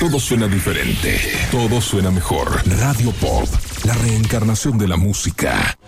Todo suena diferente. Todo suena mejor. Radio Pop, la reencarnación de la música.